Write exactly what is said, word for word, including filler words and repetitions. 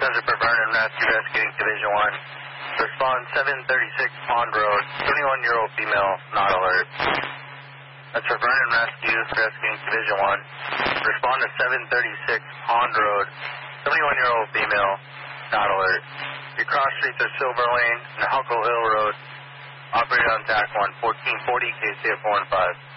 Center for Vernon Rescue Rescuing Division one. Respond seven thirty-six Pond Road, twenty-one-year-old female, not alert. That's for Vernon Rescue Rescuing Division one. Respond to seven thirty-six Pond Road, twenty-one-year-old female, not alert. Your cross streets are Silver Lane and Huckle Hill Road. Operator on T A C one, fourteen forty, K C F one five.